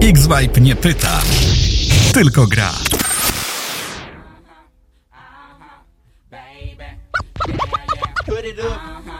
X-Vibe nie pyta, tylko gra. Put it up.